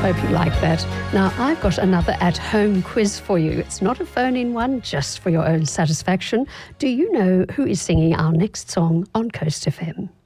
Hope you like that. Now, I've got another at-home quiz for you. It's not a phone-in one, just for your own satisfaction. Do you know who is singing our next song on Coast FM?